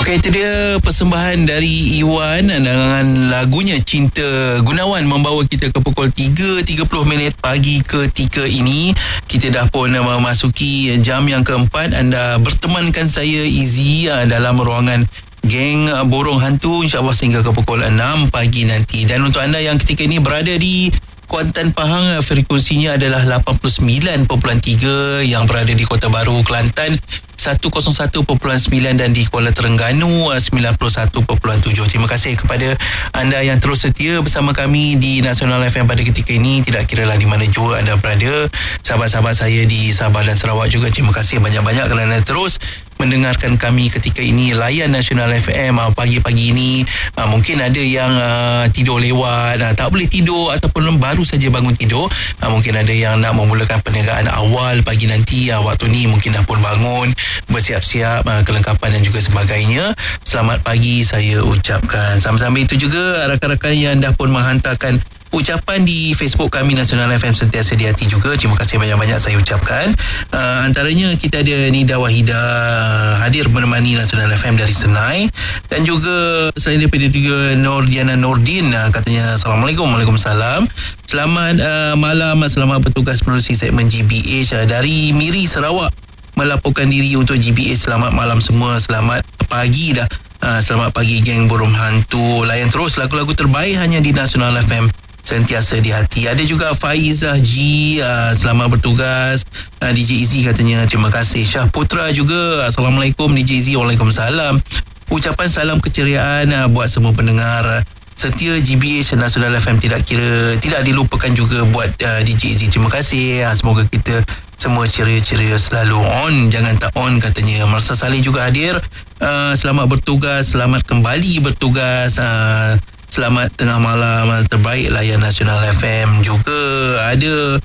Okey, itu dia persembahan dari Iwan dengan lagunya Cinta Gunawan membawa kita ke pukul 3.30 pagi ketika ini. Kita dah pun memasuki jam yang keempat. Anda bertemankan saya Izzy dalam ruangan Geng Borong Hantu, insyaAllah sehingga ke pukul 6 pagi nanti. Dan untuk anda yang ketika ini berada di Kuantan Pahang, frekuensinya adalah 89.3, yang berada di Kota Baru Kelantan 101.9 dan di Kuala Terengganu 91.7. Terima kasih kepada anda yang terus setia bersama kami di Nasional FM pada ketika ini, tidak kira lah di mana jua anda berada. Sahabat-sahabat saya di Sabah dan Sarawak juga, terima kasih banyak-banyak kerana terus mendengarkan kami ketika ini. Layan Nasional FM pagi-pagi ini. Mungkin ada yang tidur lewat, tak boleh tidur ataupun baru saja bangun tidur. Mungkin ada yang nak memulakan perniagaan awal pagi nanti. Waktu ni mungkin dah pun bangun, bersiap-siap kelengkapan dan juga sebagainya. Selamat pagi saya ucapkan. Sama-sama itu juga rakan-rakan yang dah pun menghantarkan ucapan di Facebook kami Nasional FM Sentiasa di Hati juga. Terima kasih banyak-banyak saya ucapkan. Antaranya kita ada Nida Wahida hadir menemani Nasional FM dari Senai, dan juga selain daripada juga Nordiana Nordin, katanya Assalamualaikum. Waalaikumsalam. Selamat malam, selamat bertugas menerusi segmen GBH dari Miri Sarawak, melaporkan diri untuk GBH. Selamat malam semua, selamat pagi dah. Selamat pagi geng Borong Hantu. Layan terus lagu-lagu terbaik hanya di Nasional FM Sentiasa di Hati. Ada juga Faizah G, selamat bertugas. DJ Izzy katanya terima kasih. Syah Putra juga, Assalamualaikum DJ Izzy. Waalaikumsalam. Ucapan salam keceriaan buat semua pendengar setia GBH Nasional FM, tidak dilupakan juga buat DJ Izzy. Terima kasih. Semoga kita semua ceria-ceria selalu on, jangan tak on katanya. Marsa Saleh juga hadir. Selamat bertugas, selamat kembali bertugas. Selamat tengah malam, terbaik layan Nasional FM. Juga ada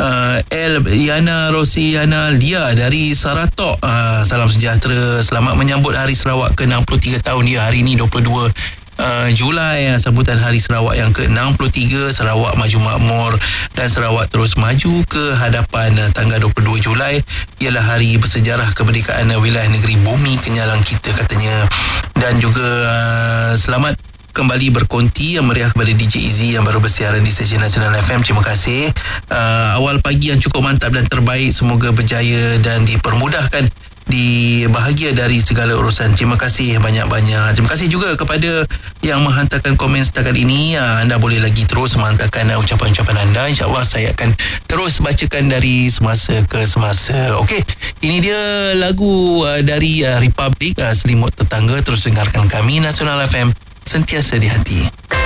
Yana Rosiana Lia dari Saratok. Salam sejahtera, selamat menyambut Hari Sarawak ke-63 tahun dia hari ini 22 Julai, sambutan Hari Sarawak yang ke-63. Sarawak maju makmur dan Sarawak terus maju ke hadapan. Tanggal 22 Julai ialah hari bersejarah kemerdekaan wilayah negeri Bumi Kenyalang kita katanya. Dan juga selamat kembali berkonti yang meriah kepada DJ Izzy yang baru bersiaran di stesen Nasional FM. Terima kasih. Awal pagi yang cukup mantap dan terbaik, semoga berjaya dan dipermudahkan, bahagia dari segala urusan. Terima kasih banyak-banyak. Terima kasih juga kepada yang menghantarkan komen setakat ini. Anda boleh lagi terus menghantarkan ucapan-ucapan anda. InsyaAllah saya akan terus bacakan dari semasa ke semasa. Okey, ini dia lagu dari Republic, Selimut Tetangga. Terus dengarkan kami Nasional FM Sentiasa di Hati.